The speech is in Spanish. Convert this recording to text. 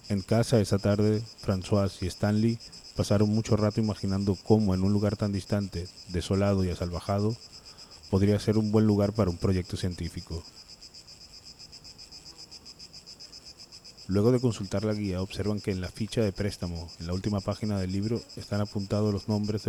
En casa esa tarde, François y Stanley pasaron mucho rato imaginando cómo en un lugar tan distante, desolado y asalvajado, podría ser un buen lugar para un proyecto científico. Luego de consultar la guía, observan que en la ficha de préstamo, en la última página del libro, están apuntados los nombres de